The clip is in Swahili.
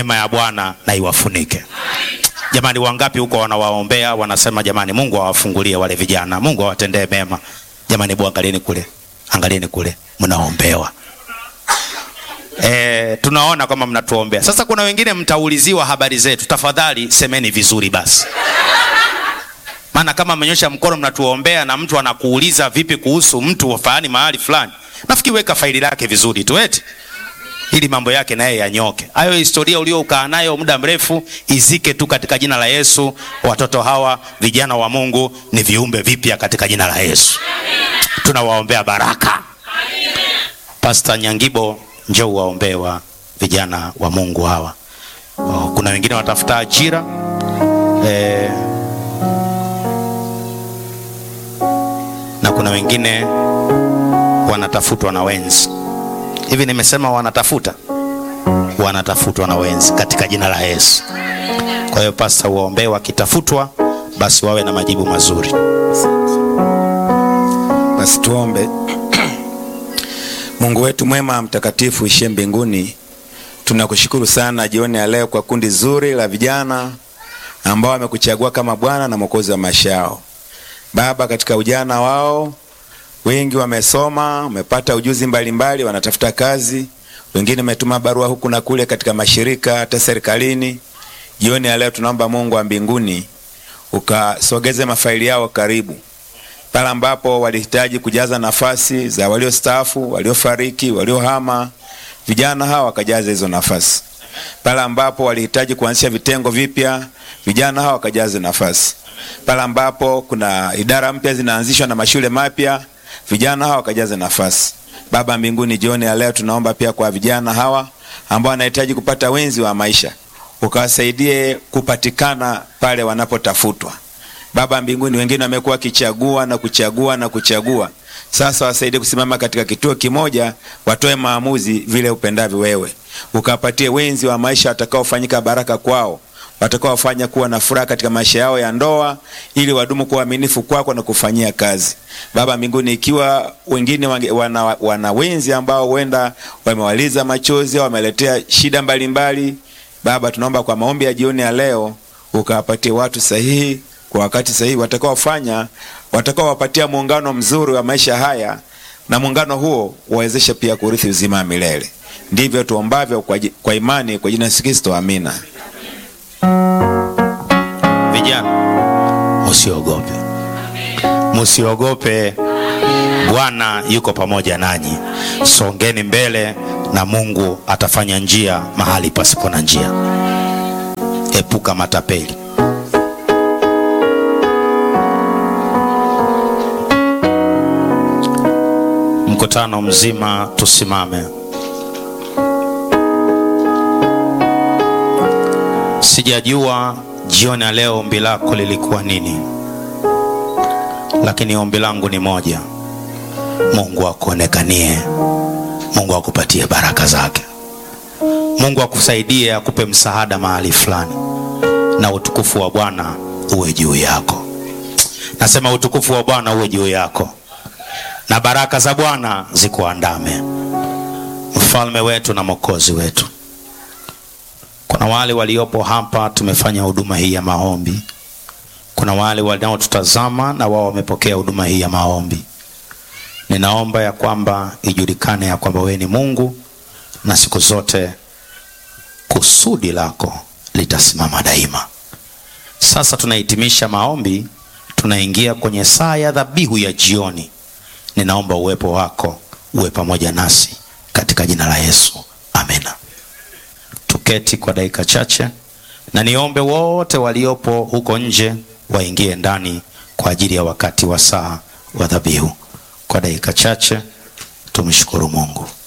Neema ya Bwana na iwafunike. Jamani, wangapi huko wanawaombea, wanasema jamani, Mungu awafungulie wale vijana, Mungu awatendee mema. Jamani, angalieni kule, angalieni kule, mnaombewa. Tunaona kama mnatuombea. Sasa kuna wengine mtauliziwa habari zetu, tafadhali semeni vizuri basi. Maana kama mmenyosha mkono mnatuombea na mtu anakuuliza vipi kuhusu mtu wafani mahali fulani, nafikiri weka faili lake vizuri tu eti, ili mambo yake naye yanyoke. Hayo historia uliokaa nayo muda mrefu izike tu katika jina la Yesu. Watoto hawa vijana wa Mungu ni viumbe vipya katika jina la Yesu. Tunawaombea baraka. Pastor Nyangibo, njoo waombewa vijana wa Mungu hawa. Kuna wengine watafuta ajira. Na kuna wengine wanatafutwa na wenzi. Hivi nimesema wanatafutwa na wenzi katika jina la Yesu. Kwa hiyo pastor, waombe wakitafutwa basi wawe na majibu mazuri. Basi tuombe. Mungu wetu mwema mtakatifu ishiye mbinguni, tunakushukuru sana jioni ya leo kwa kundi zuri la vijana ambao wamekuchagua kama Bwana na Mwokozi wa maisha yao. Baba, katika ujana wao wengi wamesoma, wamepata ujuzi mbalimbali, wanatafuta kazi, wengine wametuma barua huku na kule katika mashirika hata serikalini. Jioni ya leo tunaomba Mungu wa mbinguni ukasogeze mafaili yao karibu. Pale ambapo walihitaji kujaza nafasi za waliostaafu, waliofariki, waliohama, vijana hawa wakajaza hizo nafasi. Pale ambapo walihitaji kuanzisha vitengo vipya, vijana hawa wakajaza nafasi. Pale ambapo kuna idara mpya zinaanzishwa na mashule mapya, vijana hawa wakajaza nafasi. Baba mbinguni, jioni ya leo tunaomba pia kwa vijana hawa ambao wanahitaji kupata wenzi wa maisha, ukawasaidie kupatikana pale wanapotafutwa. Baba mbinguni, wengine wamekuwa kuchagua. Sasa wasaidie kusimama katika kituo kimoja, watoe maamuzi vile upendavyo wewe. Ukapatie wenzi wa maisha watakaofanyika baraka kwao, watakaofanya kuwa na furaha katika maisha yao ya ndoa, ili wadumu kwa uaminifu kwako na kufanyia kazi. Baba mbinguni, ikiwa wengine wana wenzi ambao huenda wamewaliza machozi au wameletea shida mbalimbali, Baba tunaomba kwa maombi ya jioni ya leo ukawapatie watu sahihi kwa wakati sahihi, watakaowapatia muungano mzuri wa maisha haya, na muungano huo wawezeshe pia kurithi uzima wa milele. Ndivyo tuombavyo kwa imani kwa jina la Yesu Kristo, amina. Vijana, msiogope. Bwana yuko pamoja nanyi. Songeni mbele na Mungu atafanya njia mahali pasipo na njia. Epuka matapeli. Mkutano mzima tusimame. Sijajua jioni ya leo ombi lako lilikuwa nini, lakini ombi langu ni moja: Mungu akuonekanie, Mungu akupatie baraka zake, Mungu akusaidie, akupe msaada mahali fulani, na utukufu wa Bwana uwe juu yako. Nasema utukufu wa Bwana uwe juu yako, na baraka za Bwana zikuandame. Mfalme wetu na Mwokozi wetu, kuna wale waliopo hapa tumefanya huduma hii ya maombi. Kuna wale wanaotutazama na wao wamepokea huduma hii ya maombi. Ninaomba ya kwamba ijulikane ya kwamba wewe ni Mungu, na siku zote kusudi lako litasimama daima. Sasa tunahitimisha maombi, tunaingia kwenye saa ya dhabihu ya jioni. Ninaomba uwepo wako uwe pamoja nasi katika jina la Yesu, amena. Tuketi kwa dakika chache, na niombe wote waliopo huko nje waingie ndani kwa ajili ya wakati wa saa wa dhabihu. Kwa dakika chache tumshukuru Mungu.